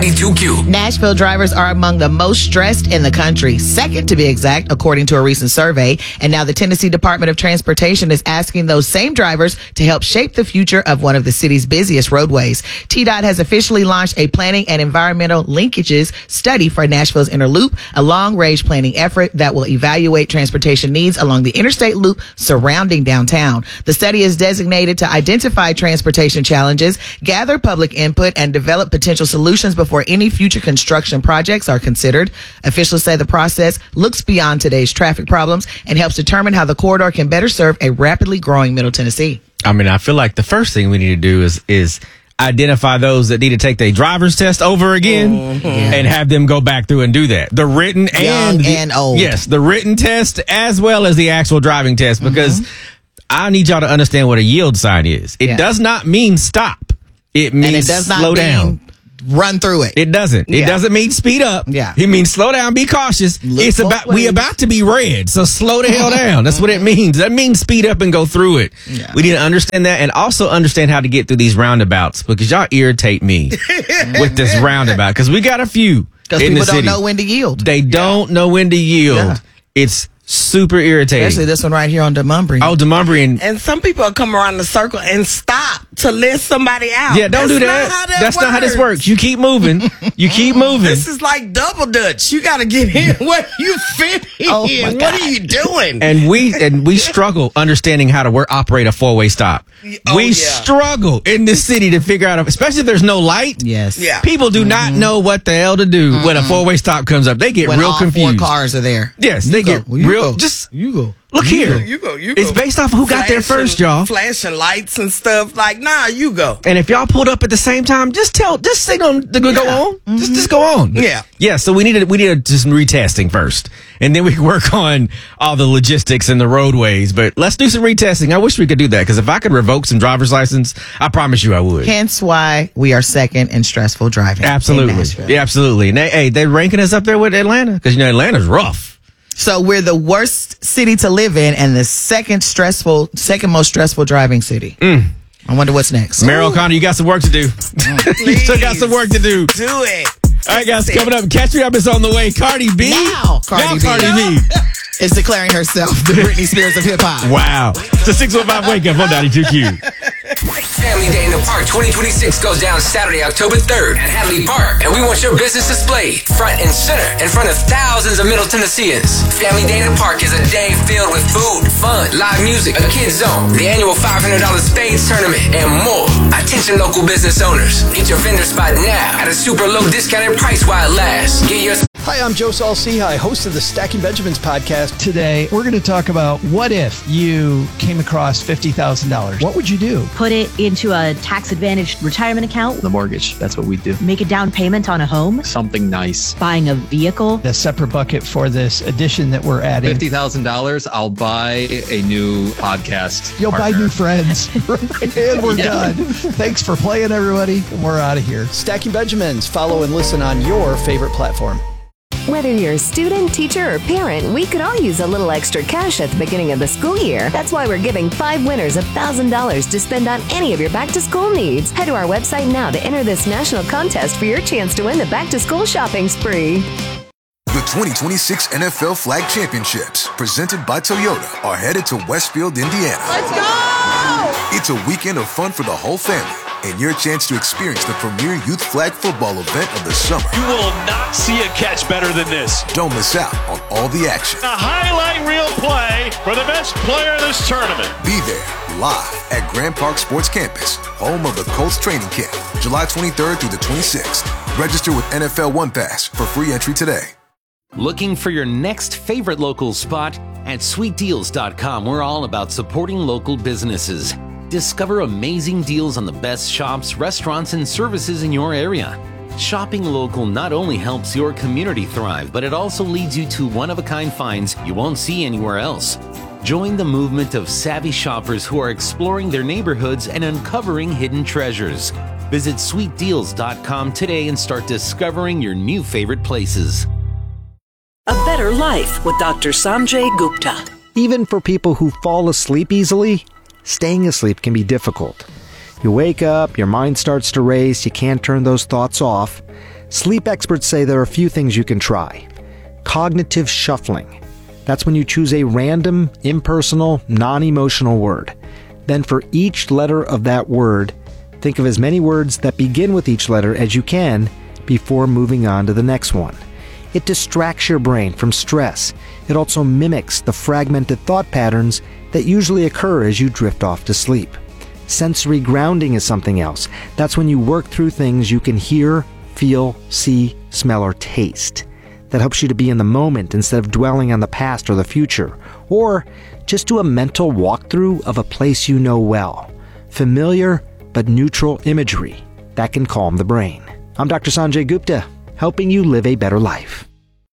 92Q. Nashville drivers are among the most stressed in the country, second to be exact, according to a recent survey. And now the Tennessee Department of Transportation is asking those same drivers to help shape the future of one of the city's busiest roadways. TDOT has officially launched a planning and environmental linkages study for Nashville's Inner Loop, a long-range planning effort that will evaluate transportation needs along the interstate loop surrounding downtown. The study is designated to identify transportation challenges, gather public input, and develop potential solutions before any future construction projects are considered. Officials say the process looks beyond today's traffic problems and helps determine how the corridor can better serve a rapidly growing Middle Tennessee. I mean, I feel like the first thing we need to do is identify those that need to take their driver's test over again and have them go back through and do that. The written and old. Yes, the written test as well as the actual driving test, because I need y'all to understand what a yield sign is. It does not mean stop. It means slow down. Run through it. It doesn't. It doesn't mean speed up. Yeah. It means slow down, be cautious. It's about we about to be red, so slow the hell down. That's what it means. That means speed up and go through it. Yeah. We need to understand that and also understand how to get through these roundabouts, because y'all irritate me with this roundabout, because we got a few. Because people don't know when to yield. They don't know when to yield. Yeah. It's super irritating. Especially this one right here on Demumbrian. Oh, Demumbrian. And some people come around the circle and stop to let somebody out. Yeah, don't do that. That's not how this works. You keep moving. You keep moving. This is like double dutch. You got to get in where you fit in. Oh what are you doing? And we struggle understanding how to operate a four-way stop. We struggle in this city to figure out, especially if there's no light. Yes. Yeah. People do not know what the hell to do when a four-way stop comes up. They get when real all confused. 4 cars are there. Yes, they get real. Just you go. Look here. You go. It's based off of who got there first, y'all. Flashing lights and stuff. Like, nah, you go. And if y'all pulled up at the same time, just signal to go on. Just go on. Yeah. Yeah. So we need to do some retesting first, and then we can work on all the logistics and the roadways. But let's do some retesting. I wish we could do that, because if I could revoke some driver's license, I promise you I would. Hence why we are second in stressful driving. Absolutely. Yeah, absolutely. And they're ranking us up there with Atlanta, because Atlanta's rough. So we're the worst city to live in and the second most stressful driving city. I wonder what's next. Mary O'Connor, you got some work to do. You still got some work to do. Do it. All right, guys, coming up. Catch Me Up is on the way. Cardi B. Now Cardi B. Is declaring herself the Britney Spears of hip-hop. Wow. It's a 615 Wake Up on 92Q. Family Day in the Park 2026 goes down Saturday, October 3rd at Hadley Park, and we want your business displayed front and center in front of thousands of Middle Tennesseans. Family Day in the Park is a day filled with food, fun, live music, a kids zone, the annual $500 spades tournament, and more. Attention local business owners. Get your vendor spot now at a super low discounted price while it lasts. Get your Hi, I'm Joe Saul-Sehy, host of the Stacking Benjamins podcast. Today, we're going to talk about what if you came across $50,000. What would you do? Put it into a tax-advantaged retirement account. The mortgage, that's what we do. Make a down payment on a home. Something nice. Buying a vehicle. A separate bucket for this addition that we're adding. $50,000, I'll buy a new podcast You'll partner. buy new friends. And we're done. Thanks for playing, everybody. And we're out of here. Stacking Benjamins. Follow and listen on your favorite platform. Whether you're a student, teacher, or parent, we could all use a little extra cash at the beginning of the school year. That's why we're giving 5 winners $1,000 to spend on any of your back-to-school needs. Head to our website now to enter this national contest for your chance to win the back-to-school shopping spree. The 2026 NFL Flag Championships, presented by Toyota, are headed to Westfield, Indiana. Let's go! It's a weekend of fun for the whole family, and your chance to experience the premier youth flag football event of the summer. You will not see a catch better than this. Don't miss out on all the action. A highlight reel play for the best player of this tournament. Be there, live at Grand Park Sports Campus, home of the Colts training camp, July 23rd through the 26th. Register with NFL One Pass for free entry today. Looking for your next favorite local spot? At sweetdeals.com, we're all about supporting local businesses. Discover amazing deals on the best shops, restaurants, and services in your area. Shopping local not only helps your community thrive, but it also leads you to one-of-a-kind finds you won't see anywhere else. Join the movement of savvy shoppers who are exploring their neighborhoods and uncovering hidden treasures. Visit sweetdeals.com today and start discovering your new favorite places. A Better Life with Dr. Sanjay Gupta. Even for people who fall asleep easily, staying asleep can be difficult. You wake up, your mind starts to race, you can't turn those thoughts off. Sleep experts say there are a few things you can try. Cognitive shuffling. That's when you choose a random, impersonal, non-emotional word. Then for each letter of that word, think of as many words that begin with each letter as you can before moving on to the next one. It distracts your brain from stress. It also mimics the fragmented thought patterns that usually occur as you drift off to sleep. Sensory grounding is something else. That's when you work through things you can hear, feel, see, smell, or taste. That helps you to be in the moment instead of dwelling on the past or the future. Or just do a mental walkthrough of a place you know well. Familiar but neutral imagery. That can calm the brain. I'm Dr. Sanjay Gupta, helping you live a better life.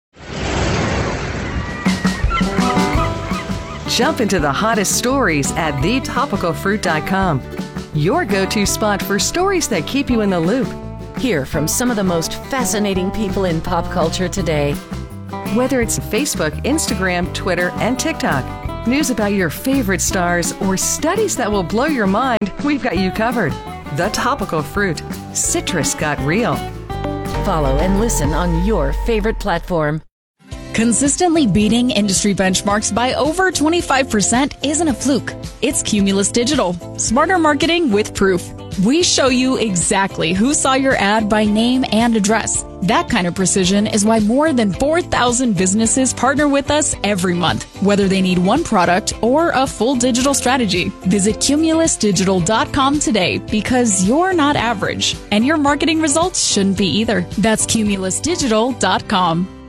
Jump into the hottest stories at thetopicalfruit.com. Your go-to spot for stories that keep you in the loop. Hear from some of the most fascinating people in pop culture today. Whether it's Facebook, Instagram, Twitter, and TikTok, news about your favorite stars, or studies that will blow your mind, we've got you covered. The Topical Fruit. Citrus got real. Follow and listen on your favorite platform. Consistently beating industry benchmarks by over 25% isn't a fluke. It's Cumulus Digital. Smarter marketing with proof. We show you exactly who saw your ad by name and address. That kind of precision is why more than 4,000 businesses partner with us every month, whether they need one product or a full digital strategy. Visit cumulusdigital.com today because you're not average, and your marketing results shouldn't be either. That's cumulusdigital.com.